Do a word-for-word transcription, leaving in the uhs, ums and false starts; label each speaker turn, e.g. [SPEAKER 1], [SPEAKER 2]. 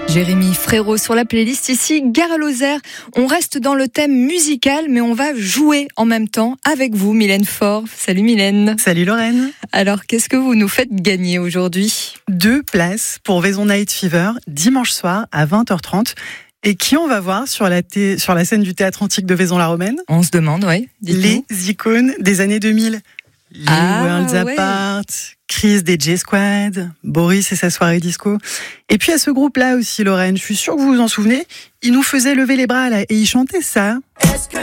[SPEAKER 1] Jérémy Frérot sur la playlist ici, Gare à Lozère. On reste dans le thème musical, mais on va jouer en même temps avec vous, Mylène Faure. Salut Mylène.
[SPEAKER 2] Salut Lorraine.
[SPEAKER 1] Alors, qu'est-ce que vous nous faites gagner aujourd'hui ?
[SPEAKER 2] Deux places pour Vaison Night Fever, dimanche soir à vingt heures trente. Et qui on va voir sur la, thé- sur la scène du Théâtre Antique de Vaison-la-Romaine ?
[SPEAKER 1] On se demande, oui.
[SPEAKER 2] Les icônes des années deux mille. Les
[SPEAKER 1] Ah,
[SPEAKER 2] Worlds
[SPEAKER 1] ouais.
[SPEAKER 2] Apart, Chris des J-Squad, Boris et sa soirée disco. Et puis à ce groupe-là aussi, Lorraine, je suis sûre que vous vous en souvenez, ils nous faisaient lever les bras là et ils chantaient ça.